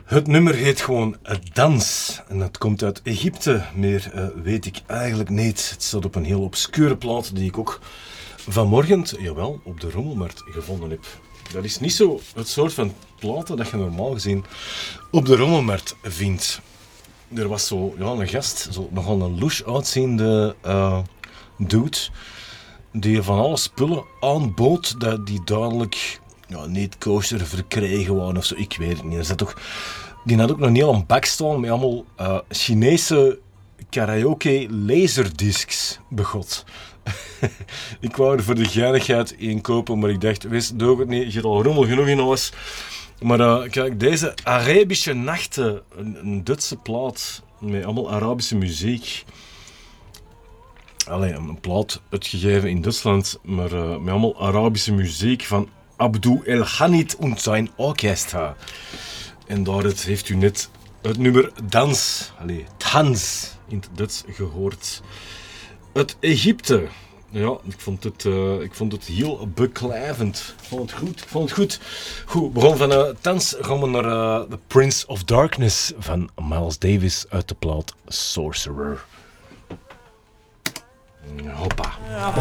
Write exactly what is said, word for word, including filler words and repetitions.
Het nummer heet gewoon Dans en dat komt uit Egypte. Meer uh, weet ik eigenlijk niet. Het staat op een heel obscure plaat die ik ook vanmorgen, jawel, op de rommelmarkt gevonden heb. Dat is niet zo het soort van platen dat je normaal gezien op de rommelmarkt vindt. Er was zo ja, een gast, zo nogal een louche uitziende uh, dude, die van alle spullen aanbood dat die duidelijk ja, niet kosher verkregen waren of zo. Ik weet het niet. Er zat toch, die had ook nog niet al een bak staan met allemaal uh, Chinese karaoke laserdiscs begot. Ik wou er voor de geinigheid één kopen, maar ik dacht, wees, doe ik het niet, je hebt al rommel genoeg in alles. Maar uh, kijk, deze Arabische Nachten, een, een Duitse plaat met allemaal Arabische muziek. Allee, een plaat uitgegeven in Duitsland, maar uh, met allemaal Arabische muziek van Abdou El Hanid en zijn orkestra. En daar het, heeft u net het nummer Dans, allee, Tanz in het Duits gehoord. Uit Egypte. Ja, ik vond het, uh, ik vond het heel beklijvend. Ik vond het goed. Ik vond het goed. Goed, we begon van uh, Tanz gaan we naar uh, The Prince of Darkness van Miles Davis uit de plaat Sorcerer. Hoppa.